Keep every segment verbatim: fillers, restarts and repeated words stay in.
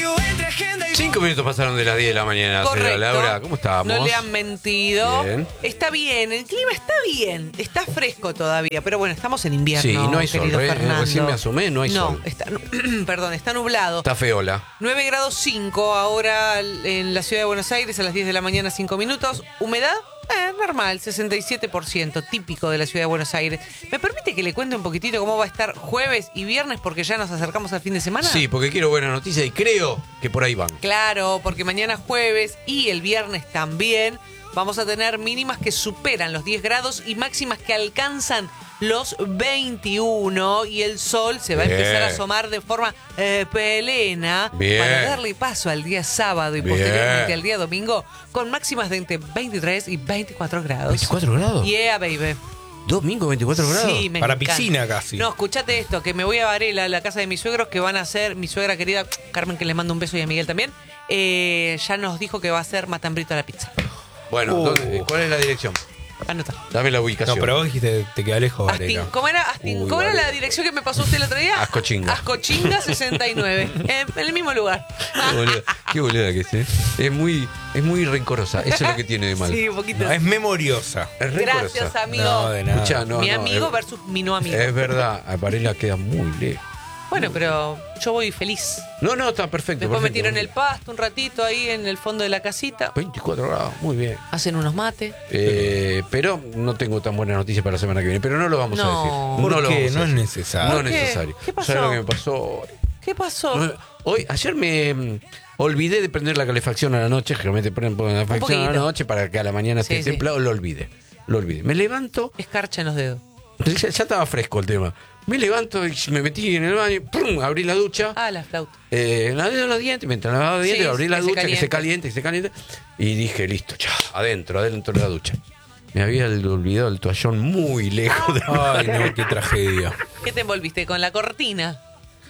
Cinco minutos pasaron de las diez de la mañana, señora Laura. ¿Cómo estábamos? No le han mentido. Bien. Está bien, el clima está bien. Está fresco todavía. Pero bueno, estamos en invierno. Sí, no hay sol. querido ¿eh? Fernando. Recién me asomé, no hay no, sol. Está, perdón, está nublado. Está feola. nueve grados cinco ahora en la ciudad de Buenos Aires a las diez de la mañana, cinco minutos. ¿Humedad? Eh, normal, sesenta y siete por ciento, típico de la ciudad de Buenos Aires. ¿Me permite que le cuente un poquitito cómo va a estar jueves y viernes porque ya nos acercamos al fin de semana? Sí, porque quiero buena noticia y creo que por ahí van. Claro, porque mañana jueves y el viernes también vamos a tener mínimas que superan los diez grados y máximas que alcanzan los veintiuno y el sol se va Bien. a empezar a asomar de forma eh, pelena Bien. para darle paso al día sábado y Bien. posteriormente al día domingo con máximas de entre veintitrés y veinticuatro grados. ¿veinticuatro grados? Yeah, baby. ¿Domingo veinticuatro grados? Sí, me Para encanta. piscina casi. No, escuchate esto, que me voy a Varela, a la casa de mis suegros, que van a hacer, mi suegra querida, Carmen, que les mando un beso, y a Miguel también, eh, ya nos dijo que va a hacer matambrito a la pizza. Bueno, Uh. ¿dónde- ¿cuál es la dirección? Anota. Dame la No, ubicación. pero vos dijiste te queda lejos, Astin, Varela. ¿Cómo era, Astin, Uy, ¿cómo era Varela. la dirección que me pasó usted el otro día? Ascochinga. Ascochinga sesenta y nueve, en, en el mismo lugar. Qué boluda, qué boluda que es, ¿eh? Es muy, es muy rencorosa. Eso es lo que tiene de mal. Sí, un poquito. No, es memoriosa. Es rencorosa. Gracias, amigo. No, de nada. Escuchá, no, mi no, amigo es- versus mi no amigo. Es verdad, a Varela queda muy lejos. Bueno, pero yo voy feliz. No, no, está perfecto. Después me perfecto, tiro en el perfecto. pasto un ratito ahí en el fondo de la casita. veinticuatro grados, muy bien. Hacen unos mates. Eh, pero no tengo tan buena noticia para la semana que viene. Pero no lo vamos No. a decir. ¿Por no lo qué? vamos a No es decir. necesario. No ¿Por es qué? necesario. ¿Qué pasó? ¿Sabes lo que me pasó hoy? ¿Qué pasó? No, hoy, ayer me mm, olvidé de prender la calefacción a la noche. Generalmente ponen ponen la calefacción a la poquito. noche para que a la mañana esté Sí, sí. templado. Lo olvidé. Lo olvidé. Me levanto. Escarcha en los dedos. Ya, ya estaba fresco el tema. Me levanto y me metí en el baño. ¡Pum! Abrí la ducha. Ah, la flauta. Eh, lavé los dientes, mientras lavaba los dientes, Sí, abrí la que se ducha, que se caliente. caliente, que se caliente. Y dije, listo, ya, adentro, adentro de la ducha. Me había olvidado el toallón muy lejos de Ay, no, qué tragedia. ¿Qué te envolviste? ¿Con la cortina?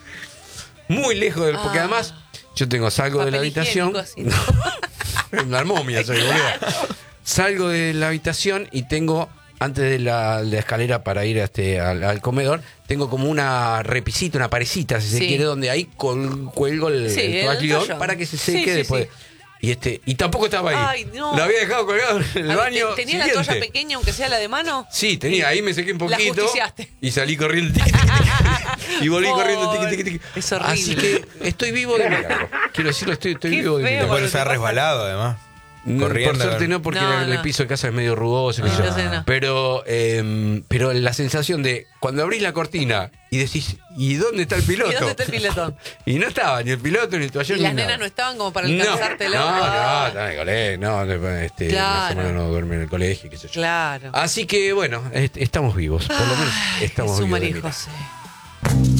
Muy lejos del. Porque Ah. además, yo tengo, salgo de la Papel habitación. higiénico, así. Una momia soy, boludo. Salgo de la habitación y tengo, antes de la, la escalera para ir a este, al, al comedor, tengo como una repisita, una parecita, si se Sí. quiere, donde ahí col- cuelgo el, Sí, el el toallón toallón. para que se Sí, seque sí, después. sí. Y este y tampoco estaba ahí. Ay, no. Lo había dejado colgado en el A ver, baño. ¿Tenía la siguiente. toalla pequeña, aunque sea la de mano? Sí, tenía, ahí me sequé un La poquito. justiciaste. Y salí corriendo. Tiqui, tiqui, tiqui, y volví Ay, corriendo. Tiqui, tiqui, tiqui. es horrible. Así que estoy vivo de milagro. Quiero decirlo, estoy, estoy Qué vivo de feo, milagro. Después Bueno, se ha te pasa- resbalado, además. No, Corriendo. por suerte no, porque No, el, el no. piso de casa es medio rugoso. qué sé yo. Entonces no. Pero, eh, pero la sensación de cuando abrís la cortina y decís, ¿y dónde está el piloto? ¿Y dónde está el pilotón? Y no estaba ni el piloto ni el toallón. ¿Y las ni nenas nada. no estaban como para No, alcanzártelo? no, no, Ah, está en el colegio, no, no, este, Claro. una semana no duerme en el colegio, qué sé yo. Claro. Así que bueno, est- estamos vivos, por lo menos Ay, estamos Jesús, vivos. de María y milagro. José.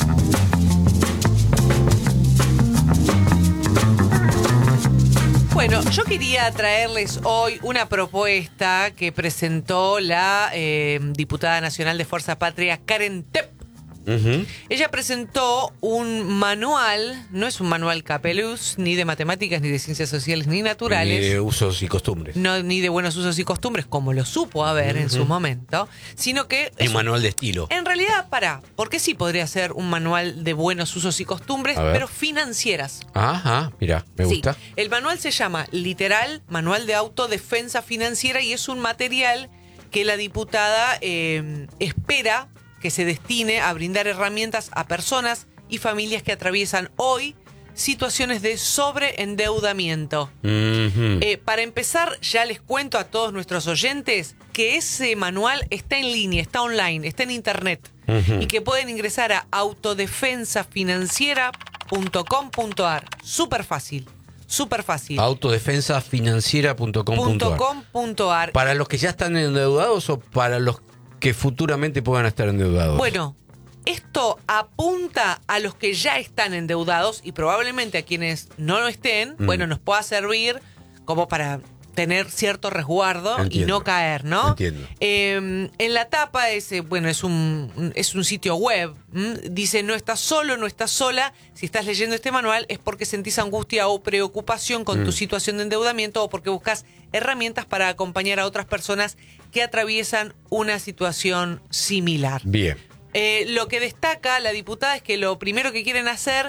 Bueno, yo quería traerles hoy una propuesta que presentó la eh, diputada nacional de Fuerza Patria, Karen Tepp. Ujú. Ella presentó un manual, no es un manual Capeluz, ni de matemáticas, ni de ciencias sociales, ni naturales. Ni de usos y costumbres. No, ni de buenos usos y costumbres, como lo supo haber en su momento, sino que Y es un- manual de estilo. en realidad, para, porque sí podría ser un manual de buenos usos y costumbres, A ver. pero financieras. Ajá, mira, me Sí, gusta. el manual se llama literal Manual de Autodefensa Financiera y es un material que la diputada eh, espera que se destine a brindar herramientas a personas y familias que atraviesan hoy situaciones de sobreendeudamiento. Ujú. Eh, para empezar, ya les cuento a todos nuestros oyentes que ese manual está en línea, está online, está en internet Ujú. y que pueden ingresar a autodefensa financiera punto com punto a r. Súper fácil, súper fácil. Autodefensa financiera punto com punto a r. .com punto a r. ¿Para los que ya están endeudados o para los que futuramente puedan estar endeudados? Bueno, esto apunta a los que ya están endeudados y probablemente a quienes no lo estén, Mm. bueno, nos pueda servir como para tener cierto resguardo y Entiendo. no caer, ¿no? Entiendo. Eh, en la tapa, ese, bueno, es un, es un sitio web. ¿m? Dice, no estás solo, no estás sola. Si estás leyendo este manual es porque sentís angustia o preocupación con Mm. tu situación de endeudamiento o porque buscas herramientas para acompañar a otras personas que atraviesan una situación similar. Bien. Eh, lo que destaca la diputada es que lo primero que quieren hacer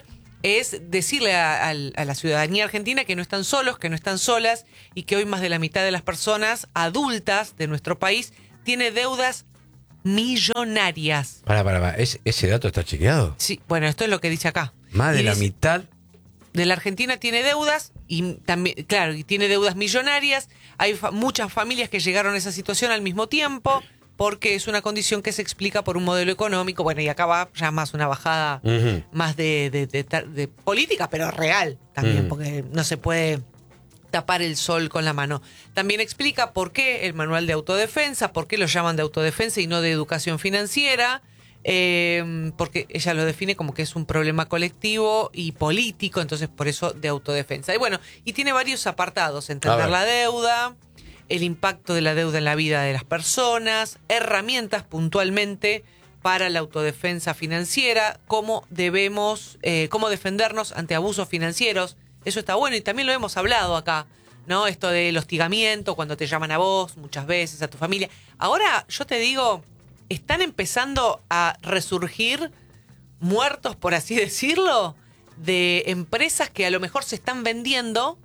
es decirle a, a, a la ciudadanía argentina que no están solos, que no están solas y que hoy más de la mitad de las personas adultas de nuestro país tiene deudas millonarias. Para, para, para. ¿Es, ¿Ese dato está chequeado? Sí, bueno, esto es lo que dice acá. Más de Y la dice- mitad. de la Argentina tiene deudas y también, claro, y tiene deudas millonarias. Hay fa- muchas familias que llegaron a esa situación al mismo tiempo porque es una condición que se explica por un modelo económico. Bueno, y acá va ya más una bajada Ujú. más de, de- de ta- de política, pero real también, Mm. porque no se puede tapar el sol con la mano. También explica por qué el manual de autodefensa, por qué lo llaman de autodefensa y no de educación financiera. Eh, porque ella lo define como que es un problema colectivo y político, entonces por eso de autodefensa. Y bueno, y tiene varios apartados: A entender ver. la deuda, el impacto de la deuda en la vida de las personas, herramientas puntualmente para la autodefensa financiera, cómo debemos, eh, cómo defendernos ante abusos financieros. Eso está bueno y también lo hemos hablado acá, ¿no? Esto del hostigamiento, cuando te llaman a vos, muchas veces, a tu familia. Ahora, yo te digo, están empezando a resurgir muertos, por así decirlo, de empresas que a lo mejor se están vendiendo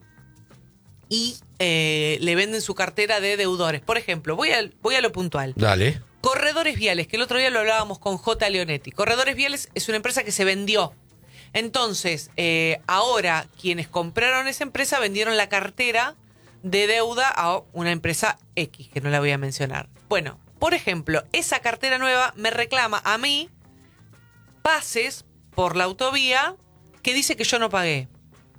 y eh, le venden su cartera de deudores. Por ejemplo, voy a, voy a lo puntual. Dale. Corredores Viales, que el otro día lo hablábamos con J. Leonetti. Corredores Viales es una empresa que se vendió. Entonces, eh, ahora quienes compraron esa empresa vendieron la cartera de deuda a una empresa X, que no la voy a mencionar. Bueno, por ejemplo, esa cartera nueva me reclama a mí pases por la autovía que dice que yo no pagué.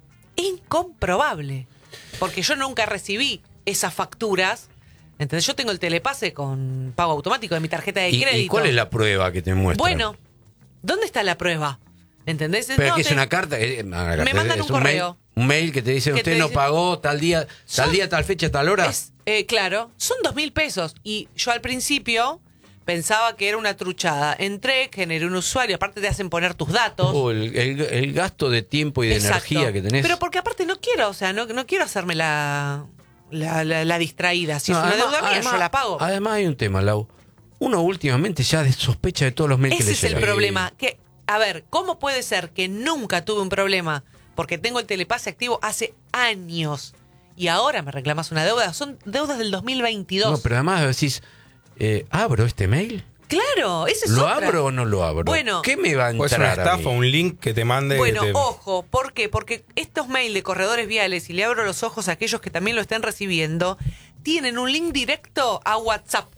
Incomprobable, porque yo nunca recibí esas facturas. Entonces yo tengo el telepase con pago automático de mi tarjeta de ¿Y, crédito. y cuál es la prueba que te muestra? Bueno, ¿dónde está la prueba? ¿Entendés? Pero No, que es te- una carta. eh, una carta, Me mandan es un correo. Mail, un mail que te dice: Que usted te no dice- pagó tal día, tal Son- día, tal fecha, tal hora. Es, eh, claro, son dos mil pesos. Y yo al principio pensaba que era una truchada. Entré, generé un usuario, aparte te hacen poner tus datos. Oh, el, el- el gasto de tiempo y de Exacto. energía que tenés. Pero porque aparte no quiero, o sea, no, no quiero hacerme la, la, la- la distraída. Si No, es una además- deuda mía, además- yo la pago. Además hay un tema, Lau. Uno últimamente ya de- sospecha de todos los mails que Ese le es el llegan. problema. Que, a ver, ¿cómo puede ser que nunca tuve un problema? Porque tengo el telepase activo hace años y ahora me reclamas una deuda. Son deudas del dos mil veintidós. No, pero además decís, eh, ¿abro este mail? Claro, ese es ¿Lo otra. abro o no lo abro? Bueno. ¿Qué me va a Puede ser una entrar a mí? estafa, un link que te mande. Bueno, que te- ojo, ¿por qué? Porque estos mails de corredores viales, y le abro los ojos a aquellos que también lo estén recibiendo, tienen un link directo a WhatsApp.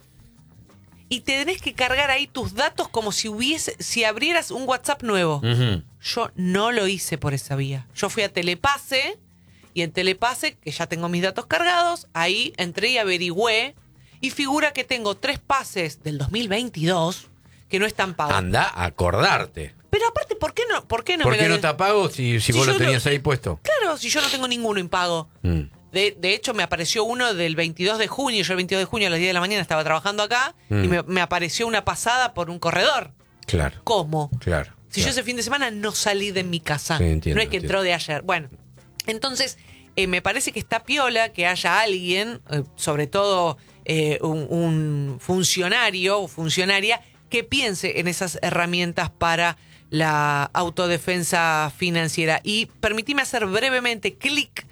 Y te tenés que cargar ahí tus datos como si hubiese, si abrieras un WhatsApp nuevo. Ujú. Yo no lo hice por esa vía. Yo fui a Telepase y en Telepase, que ya tengo mis datos cargados, ahí entré y averigüé y figura que tengo tres pases del dos mil veintidós que no están pagos. Anda a acordarte. Pero aparte, ¿por qué no, por qué no ¿Por me qué lo- no te apago si, si Si vos yo lo no- tenías ahí puesto? Claro, si yo no tengo ninguno impago. Mm. De, de hecho, me apareció uno del veintidós de junio. Yo el veintidós de junio a las diez de la mañana estaba trabajando acá Mm. y me, me apareció una pasada por un corredor. Claro, ¿Cómo? claro. Si yo claro. ese fin de semana no salí de mi casa. Sí, entiendo, no es que entiendo. entró de ayer. Bueno, entonces eh, me parece que está piola que haya alguien, eh, sobre todo eh, un, un funcionario o funcionaria, que piense en esas herramientas para la autodefensa financiera. Y permitime hacer brevemente clic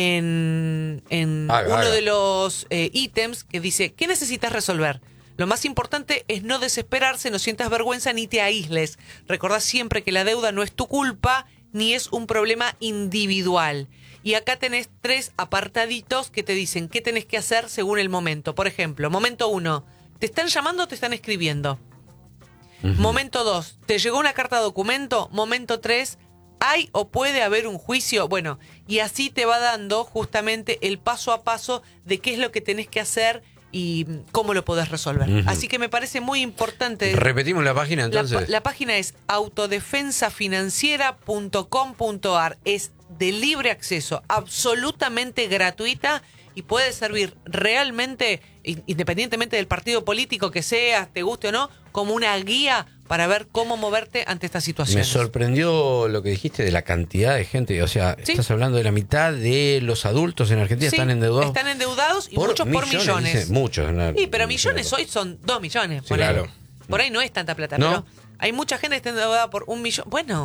en, en Haga, uno haga. de los eh, ítems que dice, ¿qué necesitas resolver? Lo más importante es no desesperarse, no sientas vergüenza ni te aísles. Recordá siempre que la deuda no es tu culpa ni es un problema individual. Y acá tenés tres apartaditos que te dicen qué tenés que hacer según el momento. Por ejemplo, momento uno, ¿te están llamando o te están escribiendo? Ujú. Momento dos, ¿te llegó una carta de documento? Momento tres, ¿hay o puede haber un juicio? Bueno, y así te va dando justamente el paso a paso de qué es lo que tenés que hacer y cómo lo podés resolver. Ujú. Así que me parece muy importante. Repetimos la página La, entonces. pa- la página es autodefensafinanciera punto com punto ar. Es de libre acceso, absolutamente gratuita y puede servir realmente, in- independientemente del partido político que seas, te guste o no, como una guía para ver cómo moverte ante estas Me situaciones. sorprendió lo que dijiste de la cantidad de gente. O sea, Sí. estás hablando de la mitad de los adultos en Argentina Sí, están endeudados. Están endeudados y muchos por millones. dice, muchos. ¿no? Sí, pero millones hoy son dos millones. Sí, ponele. claro. Por ahí no es tanta plata, ¿No? pero hay mucha gente que está endeudada por un millón. Bueno,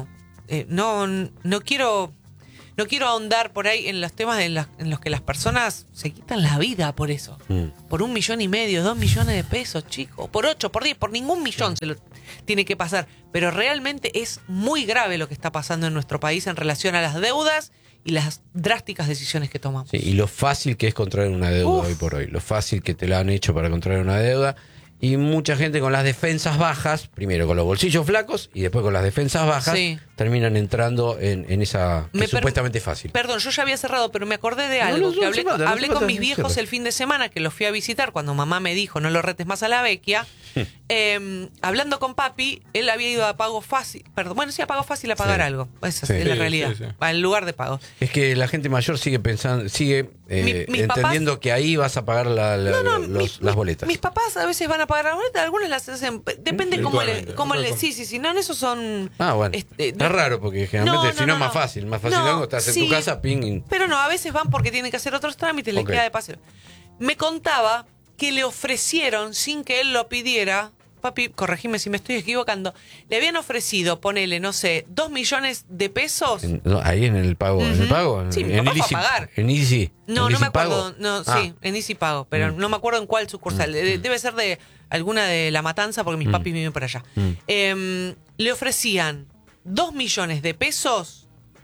eh, no, no quiero... No quiero ahondar por ahí en los temas en, las, en los que las personas se quitan la vida por eso. Mm. Por un millón y medio, dos millones de pesos, chicos. Por ocho, por diez, por ningún millón se lo tiene que pasar. Pero realmente es muy grave lo que está pasando en nuestro país en relación a las deudas y las drásticas decisiones que tomamos. Sí, y lo fácil que es contraer una deuda Uf. hoy por hoy. Lo fácil que te la han hecho para contraer una deuda. Y mucha gente con las defensas bajas, primero con los bolsillos flacos y después con las defensas bajas, sí. terminan entrando en, en esa que es supuestamente fácil. Perdón, yo ya había cerrado, pero me acordé de algo. No, no, que hablé no, con, no, hablé no, con mis viejos el fin de semana, que los fui a visitar cuando mamá me dijo no lo retes más a la vecchia. eh, hablando con papi, él había ido a Pago Fácil. Perdón, bueno, sí, a Pago Fácil a pagar sí. algo. Esa sí. es la sí, realidad. Sí, sí. Al lugar de pago. Es que la gente mayor sigue pensando, sigue eh, mi, entendiendo papás, que ahí vas a pagar la, la, no, no, los, mi, las boletas. Mis papás a veces van a pagar la boleta, algunas las hacen. Depende cómo le. Cómo le sí, sí, sí. No, en eso son. Ah, bueno. Este, no, es raro porque generalmente no, no, si no, no es más fácil. Más fácil no, algo, estás sí, en tu casa, ping. Pero no, a veces van porque tienen que hacer otros trámites, les okay. queda de paseo. Me contaba que le ofrecieron, sin que él lo pidiera, papi, corregime si me estoy equivocando, le habían ofrecido, ponele, no sé, dos millones de pesos. En, no, ahí en el pago, uh-huh. ¿en el pago? Sí, en, mi papá fue a pagar. ¿En Easy? No, ¿En no Easy me acuerdo. Pago? No, ah. Sí, en Easy Pago, pero mm. no me acuerdo en cuál sucursal. Mm. Debe ser de alguna de La Matanza, porque mis mm. papis viven por allá. Mm. Eh, le ofrecían dos millones de pesos.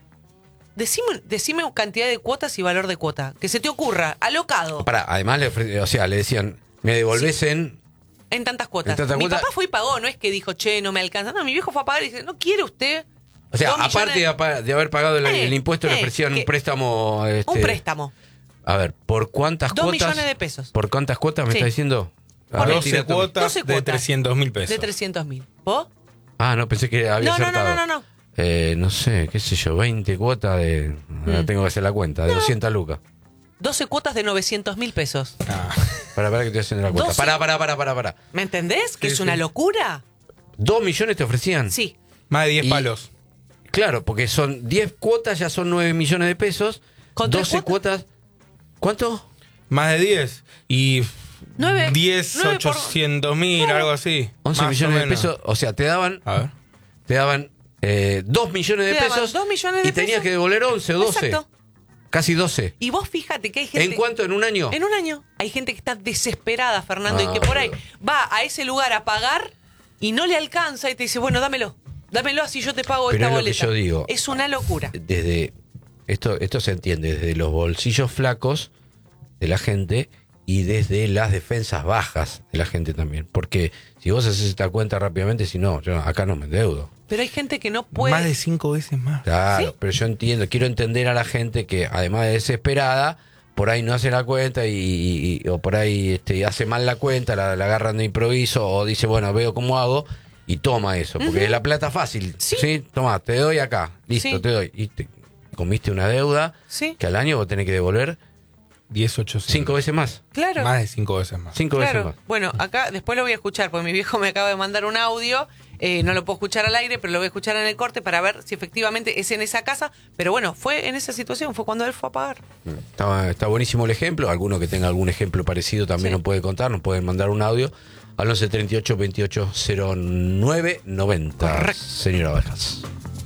Decime, decime cantidad de cuotas y valor de cuota. Que se te ocurra, alocado. Para, además, le ofre- o sea, le decían, me devolvés sí. en... En tantas cuotas. En tantas mi cuotas. papá fue y pagó, no es que dijo, che, no me alcanza. No, mi viejo fue a pagar y dice, ¿no quiere usted? O sea, aparte de, de haber pagado el, eh, el impuesto, eh, le ofrecían un préstamo. Este, un préstamo. A ver, ¿por cuántas Dos cuotas? Dos millones de pesos. ¿Por cuántas cuotas me sí. está diciendo? Por doce cuotas, doce cuotas de trescientos mil pesos. De trescientos mil. ¿Vos? Ah, no, pensé que había no, acertado. No, no, no, no. Eh, no sé, qué sé yo, veinte cuotas de... Mm. Ahora tengo que hacer la cuenta, de no. doscientas lucas. doce cuotas de novecientos mil pesos. Ah. Para, para que estoy haciendo la cuenta. doce Para, para, para, para, para. ¿Me entendés? Que sí, es sí. una locura. ¿Dos millones te ofrecían? Sí. Más de diez y, palos. Claro, porque son diez cuotas, ya son nueve millones de pesos. ¿Con doce cuotas? cuotas. ¿Cuánto? Más de diez. Y... nueve. diez, ochocientos mil, algo así. once millones de pesos. O sea, te daban... A ver. Te daban... Eh, dos millones de pesos dos millones de y tenías pesos. que devolver once o doce. Exacto. Casi doce. Y vos fíjate que hay gente... ¿En cuánto? ¿En un año? En un año. Hay gente que está desesperada, Fernando, ah, y que por ahí pero... va a ese lugar a pagar y no le alcanza y te dice, bueno, dámelo. Dámelo así yo te pago pero esta es boleta. Lo que yo digo. Es una locura. Desde esto, esto se entiende desde los bolsillos flacos de la gente y desde las defensas bajas de la gente también. Porque si vos haces esta cuenta rápidamente, si no, yo acá no me endeudo. Pero hay gente que no puede... Más de cinco veces más. Claro, ¿sí? Pero yo entiendo, quiero entender a la gente que además de desesperada, por ahí no hace la cuenta y, y, y o por ahí este, hace mal la cuenta, la, la agarran de improviso o dice, bueno, veo cómo hago y toma eso. Porque uh-huh. es la plata fácil. Sí. ¿Sí? Toma, te doy acá. Listo, sí. te doy. Y te comiste una deuda sí. que al año vos tenés que devolver diez, ocho, cinco veces más. Claro. Más de cinco veces más. Cinco claro. veces más. Bueno, acá después lo voy a escuchar, porque mi viejo me acaba de mandar un audio. Eh, no lo puedo escuchar al aire, pero lo voy a escuchar en el corte para ver si efectivamente es en esa casa. Pero bueno, fue en esa situación, fue cuando él fue a pagar. Está, está buenísimo el ejemplo. Alguno que tenga algún ejemplo parecido también sí. nos puede contar, nos pueden mandar un audio al once treinta y ocho veintiocho cero nueve noventa. Correcto. Señora Bajas.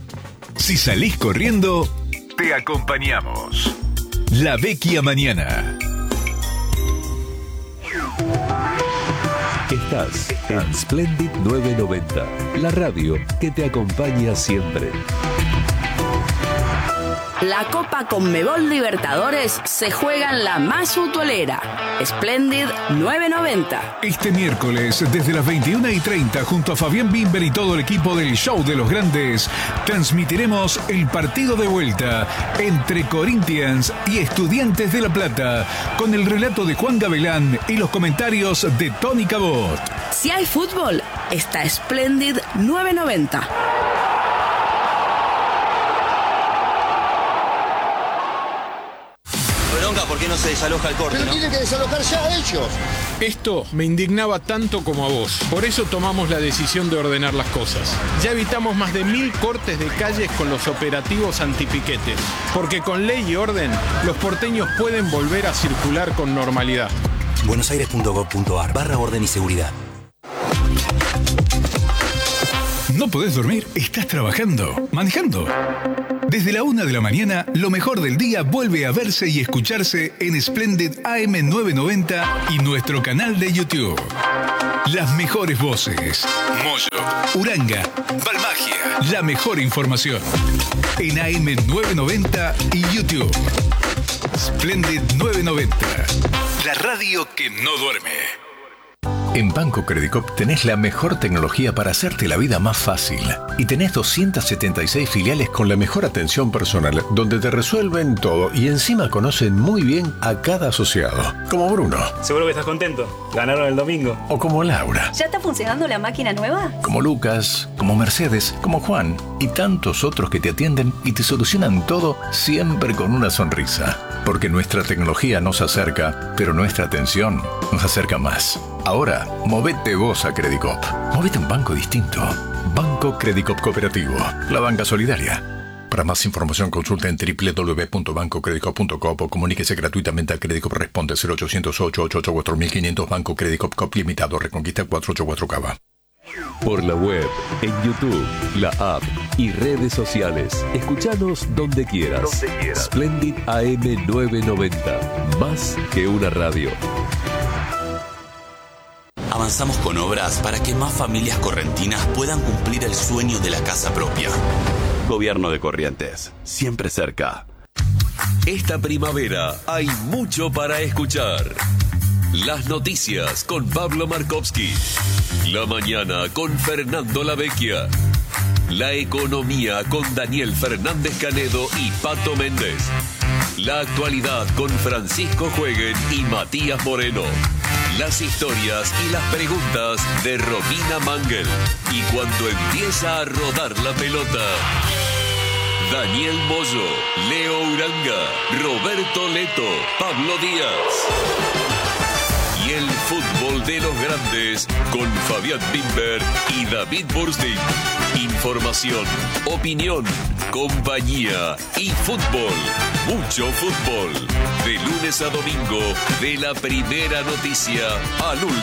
Si salís corriendo, te acompañamos. La Vecchia Mañana. Estás en Splendid novecientos noventa, la radio que te acompaña siempre. La Copa Conmebol Libertadores se juega en la más futbolera, Splendid novecientos noventa. Este miércoles, desde las veintiuna y treinta, junto a Fabián Bimber y todo el equipo del Show de los Grandes, transmitiremos el partido de vuelta entre Corinthians y Estudiantes de La Plata, con el relato de Juan Gavilán y los comentarios de Tony Cabot. Si hay fútbol, está Splendid novecientos noventa. ¿Por qué no se desaloja el corte? Pero ¿no? tienen que desalojar ya ellos. Esto me indignaba tanto como a vos. Por eso tomamos la decisión de ordenar las cosas. Ya evitamos más de mil cortes de calles con los operativos antipiquetes. Porque con ley y orden, los porteños pueden volver a circular con normalidad. buenosaires punto gov punto ar barra orden y seguridad. ¿No podés dormir? ¿Estás trabajando? ¿Manejando? Desde la una de la mañana, lo mejor del día vuelve a verse y escucharse en Splendid A M novecientos noventa y nuestro canal de YouTube. Las mejores voces. Moyo, Uranga, Balmagia. La mejor información. En A M novecientos noventa y YouTube. Splendid novecientos noventa. La radio que no duerme. En Banco Credicop tenés la mejor tecnología para hacerte la vida más fácil. Y tenés doscientas setenta y seis filiales con la mejor atención personal, donde te resuelven todo y encima conocen muy bien a cada asociado. Como Bruno. Seguro que estás contento. Ganaron el domingo. O como Laura. ¿Ya está funcionando la máquina nueva? Como Lucas, como Mercedes, como Juan y tantos otros que te atienden y te solucionan todo siempre con una sonrisa. Porque nuestra tecnología nos acerca, pero nuestra atención nos acerca más. Ahora, movete vos a Credicop. Movete a un banco distinto. Banco Credicop Cooperativo. La banca solidaria. Para más información consulta en doble u doble u doble u punto banco credicop punto com o comuníquese gratuitamente a Credicop Responde cero ochocientos ocho ocho ocho cuatro mil quinientos Banco Credicop Cop Limitado Reconquista cuatrocientos ochenta y cuatro Cava. Por la web, en YouTube, la app y redes sociales. Escuchanos donde quieras. Donde quieras. Splendid A M novecientos noventa. Más que una radio. Avanzamos con obras para que más familias correntinas puedan cumplir el sueño de la casa propia. Gobierno de Corrientes, siempre cerca. Esta primavera hay mucho para escuchar. Las noticias con Pablo Markovsky. La mañana con Fernando Lavecchia. La economía con Daniel Fernández Canedo y Pato Méndez. La actualidad con Francisco Jueguen y Matías Moreno. Las historias y las preguntas de Romina Mangel. Y cuando empieza a rodar la pelota, Daniel Moyo, Leo Uranga, Roberto Leto, Pablo Díaz. Y el fútbol de los grandes con Fabián Bimber y David Burstein. Información, opinión, compañía y fútbol. Mucho fútbol. De lunes a domingo, de la primera noticia al último.